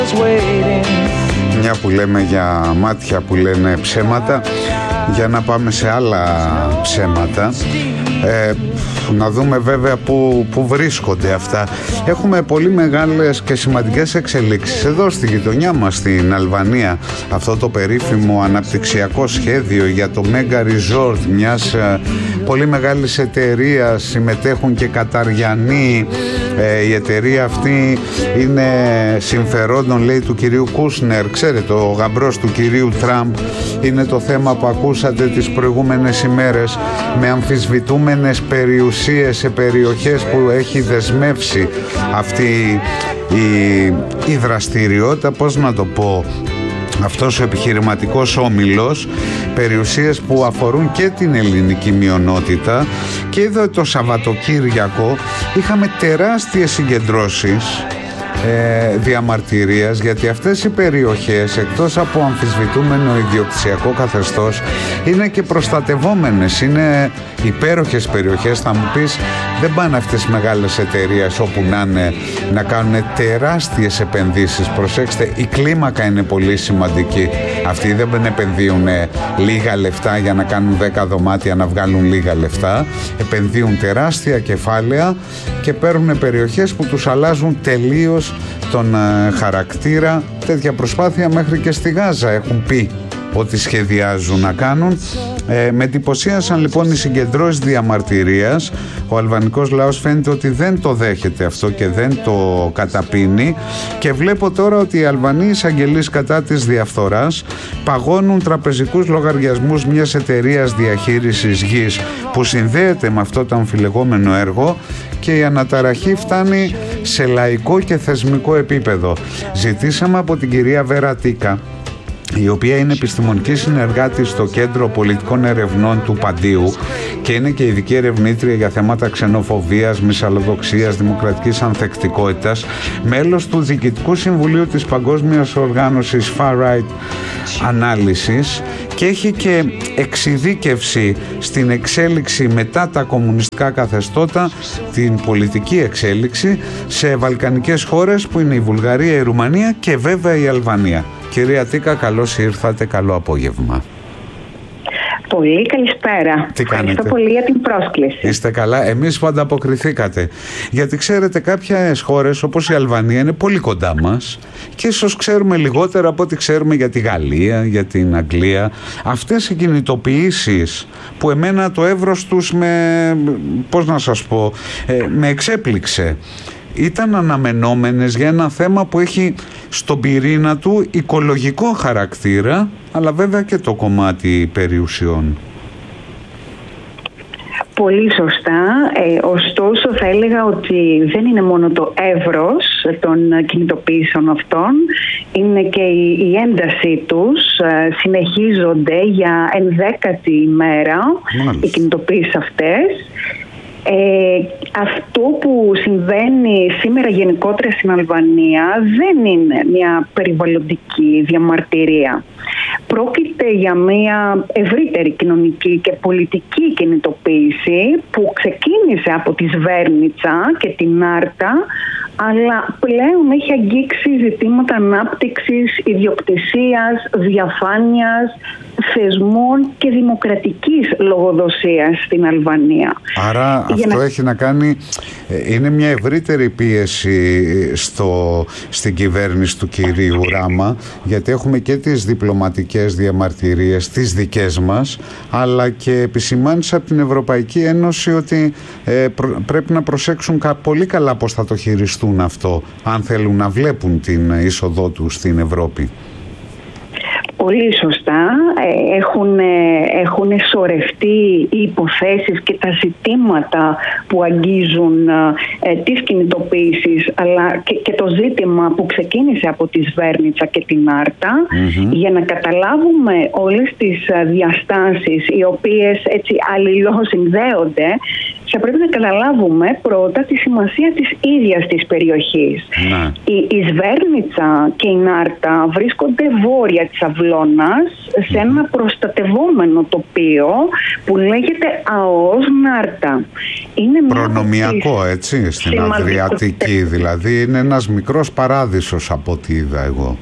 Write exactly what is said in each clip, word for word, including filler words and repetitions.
Μια που λέμε για μάτια που λένε ψέματα, για να πάμε σε άλλα ψέματα. Ε, να δούμε βέβαια που, που βρίσκονται αυτά. Έχουμε πολύ μεγάλες και σημαντικές εξελίξεις εδώ στη γειτονιά μας, στην Αλβανία. Αυτό το περίφημο αναπτυξιακό σχέδιο για το Mega Resort μιας ε, πολύ μεγάλης εταιρείας, συμμετέχουν και Καταριανοί. Ε, η εταιρεία αυτή είναι συμφερόντων, λέει, του κυρίου Κούσνερ. Ξέρετε, ο γαμπρός του κυρίου Τραμπ. Είναι το θέμα που ακούσατε τις προηγούμενες ημέρες, με αμφισβητούμενες περιουσίες σε περιοχές που έχει δεσμεύσει αυτή η, η δραστηριότητα, πώς να το πω, αυτός ο επιχειρηματικός όμιλος, περιουσίες που αφορούν και την ελληνική μειονότητα. Και εδώ το Σαββατοκύριακο είχαμε τεράστιες συγκεντρώσεις ε, διαμαρτυρίας, γιατί αυτές οι περιοχές, εκτός από αμφισβητούμενο ιδιοκτησιακό καθεστώς, είναι και προστατευόμενες, είναι υπέροχες περιοχές. Θα μου πεις, δεν πάνε αυτές οι μεγάλες εταιρείες όπου να είναι να κάνουν τεράστιες επενδύσεις. Προσέξτε, η κλίμακα είναι πολύ σημαντική. Αυτοί δεν επενδύουν λίγα λεφτά για να κάνουν δέκα δωμάτια να βγάλουν λίγα λεφτά. Επενδύουν τεράστια κεφάλαια και παίρνουν περιοχές που τους αλλάζουν τελείως τον ε, χαρακτήρα. Τέτοια προσπάθεια μέχρι και στη Γάζα έχουν πει ότι σχεδιάζουν να κάνουν. Ε, με εντυπωσίασαν λοιπόν οι συγκεντρώσεις διαμαρτυρίας. Ο αλβανικός λαός φαίνεται ότι δεν το δέχεται αυτό και δεν το καταπίνει, και βλέπω τώρα ότι οι Αλβανοί εισαγγελείς κατά της διαφθοράς παγώνουν τραπεζικούς λογαριασμούς μιας εταιρείας διαχείρισης γης που συνδέεται με αυτό το αμφιλεγόμενο έργο, και η αναταραχή φτάνει σε λαϊκό και θεσμικό επίπεδο. Ζητήσαμε από την κυρία Βέρα Τίκα, η οποία είναι επιστημονική συνεργάτη στο Κέντρο Πολιτικών Ερευνών του Παντίου και είναι και ειδική ερευνήτρια για θέματα ξενοφοβίας, μυσαλλοδοξίας, δημοκρατικής ανθεκτικότητας, μέλος του Διοικητικού Συμβουλίου της Παγκόσμιας Οργάνωσης Far Right Ανάλυσης, και έχει και εξειδίκευση στην εξέλιξη μετά τα κομμουνιστικά καθεστώτα, την πολιτική εξέλιξη σε βαλκανικές χώρες που είναι η Βουλγαρία, η Ρουμανία και βέβαια η Αλβανία. Κυρία Τίκα, καλώς ήρθατε, καλό απόγευμα. Πολύ καλησπέρα. Τι Ευχαριστώ κάνετε? πολύ για την πρόσκληση. Είστε καλά? Εμείς που ανταποκριθήκατε. Γιατί ξέρετε, κάποιες χώρες όπως η Αλβανία είναι πολύ κοντά μας και ίσως ξέρουμε λιγότερα από ό,τι ξέρουμε για τη Γαλλία, για την Αγγλία. Αυτές οι κινητοποιήσεις που εμένα το εύρος τους με, πώς να σας πω, ε, με εξέπληξε. Ήταν αναμενόμενες για ένα θέμα που έχει στον πυρήνα του οικολογικό χαρακτήρα, αλλά βέβαια και το κομμάτι περιουσιών. Πολύ σωστά. Ε, ωστόσο θα έλεγα ότι δεν είναι μόνο το εύρος των κινητοποιήσεων αυτών, είναι και η, η ένταση τους. Ε, συνεχίζονται για ενδέκατη ημέρα. Μάλιστα. Οι κινητοποιήσεις αυτές. Ε, αυτό που συμβαίνει σήμερα γενικότερα στην Αλβανία δεν είναι μια περιβαλλοντική διαμαρτυρία. Πρόκειται για μια ευρύτερη κοινωνική και πολιτική κινητοποίηση που ξεκίνησε από τη Σβέρνιτσα και την Άρτα, αλλά πλέον έχει αγγίξει ζητήματα ανάπτυξης, ιδιοκτησίας, διαφάνειας, θεσμών και δημοκρατικής λογοδοσίας στην Αλβανία. Άρα Για αυτό να... έχει να κάνει, είναι μια ευρύτερη πίεση στο, στην κυβέρνηση του κυρίου Ράμα, γιατί έχουμε και τις διπλωματικές διαμαρτυρίες, τις δικές μας, αλλά και επισημάνεις από την Ευρωπαϊκή Ένωση ότι ε, προ, πρέπει να προσέξουν κα, πολύ καλά πώς θα το χειριστούν αυτό, αν θέλουν να βλέπουν την είσοδό τους στην Ευρώπη. Πολύ σωστά. Έχουν, έχουν σωρευτεί οι υποθέσεις και τα ζητήματα που αγγίζουν ε, τις κινητοποίησεις, αλλά και, και το ζήτημα που ξεκίνησε από τη Σβέρνιτσα και την Άρτα, mm-hmm. για να καταλάβουμε όλες τις διαστάσεις οι οποίες έτσι αλληλοσυνδέονται. Θα πρέπει να καταλάβουμε πρώτα τη σημασία της ίδιας της περιοχής. Ναι. Η, η Σβέρνιτσα και η Νάρτα βρίσκονται βόρεια της Αυλώνας, σε ένα προστατευόμενο τοπίο που λέγεται ΑΟΣ Νάρτα. Είναι προνομιακό, έτσι, στην σημαντικό. Αδριατική, δηλαδή είναι ένας μικρός παράδεισος από ό,τι είδα εγώ.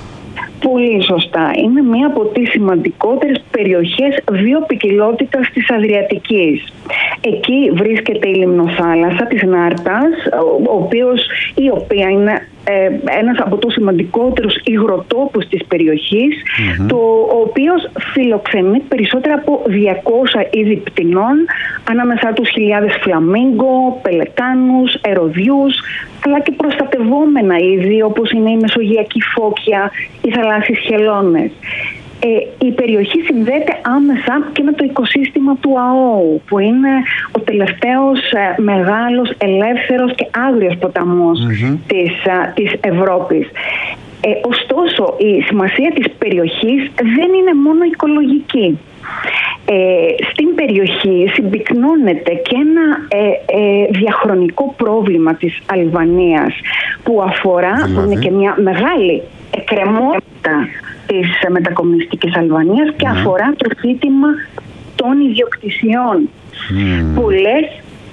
Πολύ σωστά. Είναι μία από τις σημαντικότερες περιοχές βιοποικιλότητας της Αδριατικής. Εκεί βρίσκεται η λιμνοθάλασσα της Νάρτας, ο οποίος, η οποία είναι ε, ένας από τους σημαντικότερους υγροτόπους της περιοχής, mm-hmm. το, ο οποίος φιλοξενεί περισσότερα από διακόσια είδη πτηνών, ανάμεσά τους χιλιάδες φλαμίγκο, πελεκάνους, ερωδιούς, αλλά και προστατευόμενα είδη όπως είναι η μεσογειακή φώκια, οι θαλάσσιες χελώνες. Ε, η περιοχή συνδέεται άμεσα και με το οικοσύστημα του ΑΟΟΥ, που είναι ο τελευταίος ε, μεγάλος, ελεύθερος και άγριος ποταμός mm-hmm. της, α, της Ευρώπης. Ε, ωστόσο, η σημασία της περιοχής δεν είναι μόνο οικολογική. Ε, στην περιοχή συμπυκνώνεται και ένα ε, ε, διαχρονικό πρόβλημα της Αλβανίας που αφορά, δηλαδή, που είναι και μια μεγάλη εκκρεμότητα της μετακομμουνιστικής Αλβανίας και mm. αφορά το ζήτημα των ιδιοκτησιών. Mm. Πολλές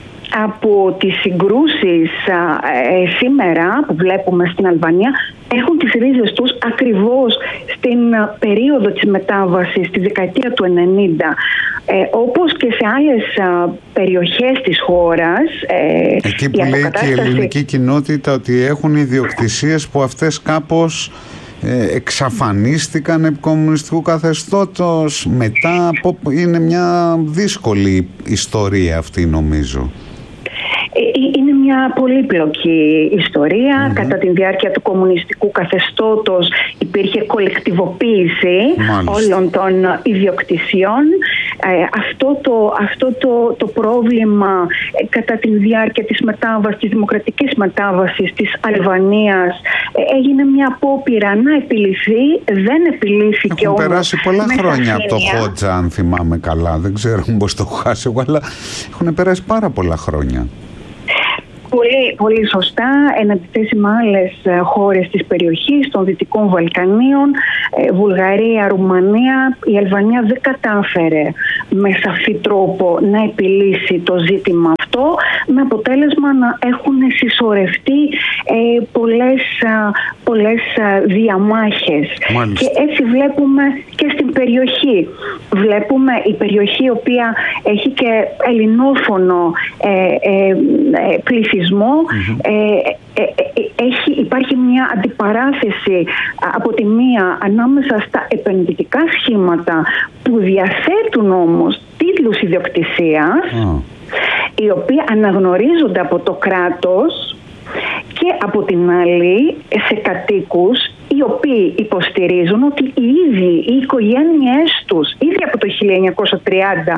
από τις συγκρούσεις ε, σήμερα που βλέπουμε στην Αλβανία έχουν τις ρίζες τους ακριβώς στην περίοδο της μετάβασης, τη δεκαετία του ενενήντα. Ε, όπως και σε άλλες α, περιοχές της χώρας. Ε, Εκεί που η λέει και η ελληνική κοινότητα ότι έχουν ιδιοκτησίες που αυτές κάπως ε, εξαφανίστηκαν επί κομμουνιστικού καθεστώτος. Μετά είναι μια δύσκολη ιστορία αυτή, νομίζω. Είναι μια πολύπλοκη ιστορία. Mm-hmm. Κατά τη διάρκεια του κομμουνιστικού καθεστώτος υπήρχε κολεκτιβοποίηση Μάλιστα. όλων των ιδιοκτησιών. Ε, αυτό το, αυτό το, το πρόβλημα ε, κατά τη διάρκεια της μετάβασης, της δημοκρατικής μετάβασης της Αλβανίας ε, έγινε μια απόπειρα να επιλυθεί, δεν επιλύθηκε όμως. Έχουν περάσει πολλά χρόνια από το Χότζα, αν θυμάμαι καλά. Δεν ξέρω πώς το έχω χάσει εγώ, αλλά έχουν περάσει πάρα πολλά χρόνια. Πολύ, πολύ σωστά, εν αντιθέσει με άλλες χώρες της περιοχής, των Δυτικών Βαλκανίων, Βουλγαρία, Ρουμανία, η Αλβανία δεν κατάφερε με σαφή τρόπο να επιλύσει το ζήτημα αυτό, με αποτέλεσμα να έχουν συσσωρευτεί ε, πολλές, πολλές διαμάχες. Μάλιστα. Και έτσι βλέπουμε και στην περιοχή. Βλέπουμε η περιοχή η οποία έχει και ελληνόφωνο ε, ε, ε, πληθυσμό, mm-hmm. ε, ε, ε, έχει, υπάρχει μια αντιπαράθεση από τη μία ανάμεσα στα επενδυτικά σχήματα που διαθέτουν όμως τίτλους ιδιοκτησίας, mm. οι οποίοι αναγνωρίζονται από το κράτος, και από την άλλη σε κατοίκους οι οποίοι υποστηρίζουν ότι οι ίδιοι, οι οικογένειές τους, ήδη από το χίλια εννιακόσια τριάντα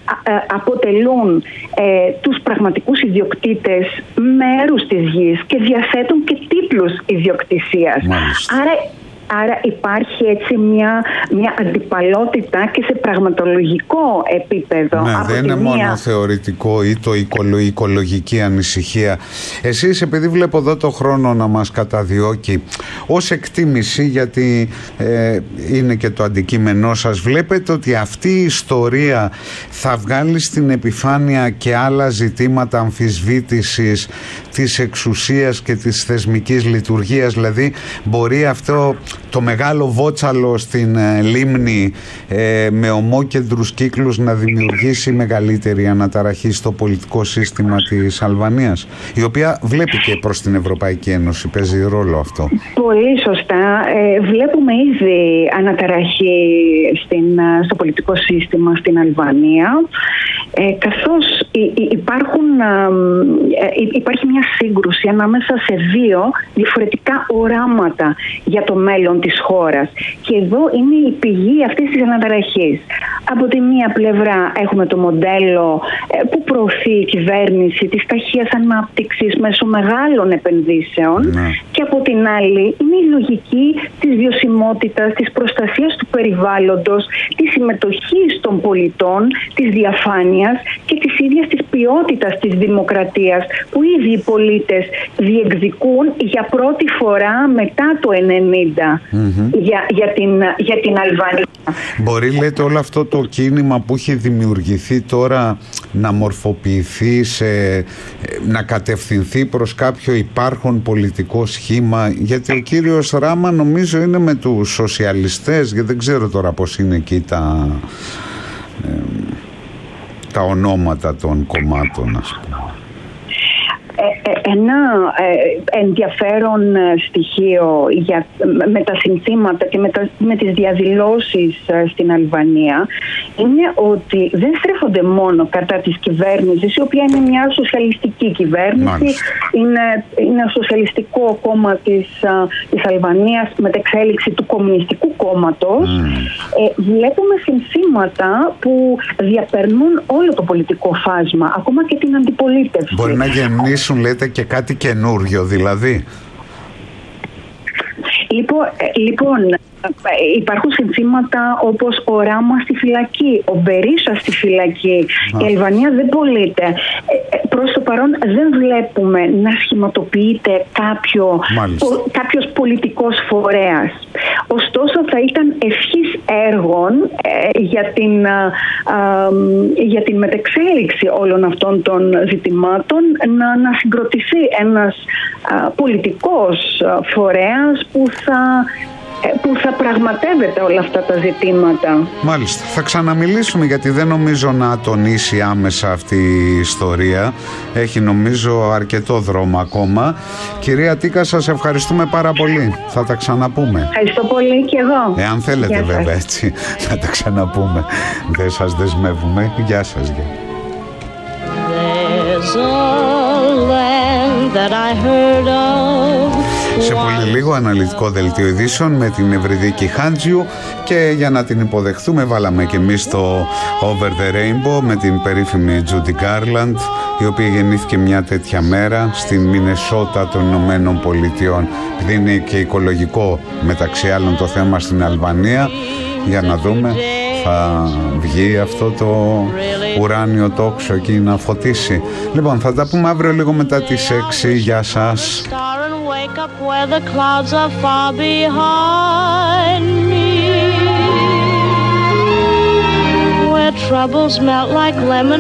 αποτελούν ε, τους πραγματικούς ιδιοκτήτες μέρους της γης και διαθέτουν και τίτλους ιδιοκτησίας. Άρα Άρα υπάρχει έτσι μια, μια αντιπαλότητα και σε πραγματολογικό επίπεδο. Ναι, από δεν είναι μία... μόνο θεωρητικό ή το οικολο, η οικολογική ανησυχία. Εσείς, επειδή βλέπω εδώ το χρόνο να μας καταδιώκει, ως εκτίμηση, γιατί ε, είναι και το αντικείμενό σας, βλέπετε ότι αυτή η ιστορία θα βγάλει στην επιφάνεια και άλλα ζητήματα αμφισβήτησης της εξουσίας και της θεσμικής λειτουργίας? Δηλαδή μπορεί αυτό το μεγάλο βότσαλο στην ε, λίμνη ε, με ομόκεντρους κύκλους να δημιουργήσει μεγαλύτερη αναταραχή στο πολιτικό σύστημα της Αλβανίας, η οποία βλέπει και προς την Ευρωπαϊκή Ένωση, παίζει ρόλο αυτό? Πολύ σωστά. Ε, βλέπουμε ήδη αναταραχή στην, στο πολιτικό σύστημα στην Αλβανία, ε, καθώς υπάρχουν, ε, υπάρχει μια σύγκρουση ανάμεσα σε δύο διαφορετικά οράματα για το μέλλον της χώρας. Και εδώ είναι η πηγή αυτής της αναταραχής. Από τη μία πλευρά έχουμε το μοντέλο που προωθεί η κυβέρνηση της ταχείας ανάπτυξης μέσω μεγάλων επενδύσεων, ναι. και από την άλλη είναι η λογική της βιωσιμότητας, της προστασίας του περιβάλλοντος, της συμμετοχής των πολιτών, της διαφάνειας και της ίδιας της ποιότητας της δημοκρατίας που ήδη οι πολίτες διεκδικούν για πρώτη φορά μετά το ενενήντα mm-hmm. για, για, την, για την Αλβανία. Μπορεί, λέτε, όλο αυτό το κίνημα που έχει δημιουργηθεί τώρα να μορφοποιηθεί, σε, να κατευθυνθεί προς κάποιο υπάρχον πολιτικό σχήμα, γιατί ο κύριος Ράμα νομίζω είναι με τους σοσιαλιστές, γιατί δεν ξέρω τώρα πώς είναι εκεί τα, ε, τα ονόματα των κομμάτων, ας πούμε. Ένα ενδιαφέρον στοιχείο για, με τα συνθήματα και με, τα, με τις διαδηλώσεις στην Αλβανία είναι ότι δεν στρέφονται μόνο κατά της κυβέρνησης, η οποία είναι μια σοσιαλιστική κυβέρνηση, είναι, είναι σοσιαλιστικό κόμμα της, της Αλβανίας με την εξέλιξη του Κομμουνιστικού Κόμματος. Mm. Ε, βλέπουμε συνθήματα που διαπερνούν όλο το πολιτικό φάσμα, ακόμα και την αντιπολίτευση. Μπορεί να γεννήσουν, λέτε, και κάτι καινούριο, δηλαδή. Λοιπόν, λοιπόν, υπάρχουν συνθήματα όπως ο Ράμα στη φυλακή, ο Μπερίσα στη φυλακή. Α. Η Αλβανία δεν πωλείται. Προς το παρόν δεν βλέπουμε να σχηματοποιείται κάποιο, ο, κάποιος πολιτικός φορέας. Ωστόσο θα ήταν ευχής έργων ε, για, την, α, α, για την μετεξέλιξη όλων αυτών των ζητημάτων να, να συγκροτηθεί ένας α, πολιτικός φορέας που θα που θα πραγματεύεται όλα αυτά τα ζητήματα. Μάλιστα. Θα ξαναμιλήσουμε, γιατί δεν νομίζω να τονίσει άμεσα αυτή η ιστορία. Έχει, νομίζω, αρκετό δρόμο ακόμα. Κυρία Τίκα, σας ευχαριστούμε πάρα πολύ. Θα τα ξαναπούμε. Ευχαριστώ πολύ και εγώ. Εάν θέλετε, Γεια βέβαια, σας. Έτσι, να τα ξαναπούμε. Δεν σας δεσμεύουμε. Γεια σας. There's a land that I heard of. Σε πολύ λίγο αναλυτικό δελτίο ειδήσεων με την Ευρυδίκη Χάντζιου, και για να την υποδεχθούμε βάλαμε και εμείς το Over the Rainbow με την περίφημη Judy Garland, η οποία γεννήθηκε μια τέτοια μέρα στην Μινεσότα των Ηνωμένων Πολιτειών. Επειδή είναι και οικολογικό μεταξύ άλλων το θέμα στην Αλβανία, για να δούμε, θα βγει αυτό το ουράνιο τόξο εκεί να φωτίσει. Λοιπόν, θα τα πούμε αύριο λίγο μετά τις έξι. Γεια σας. Up where the clouds are far behind me, where troubles melt like lemon